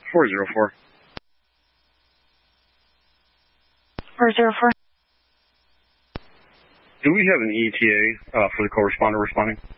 404. 404. Do we have an ETA for the co-responder responding?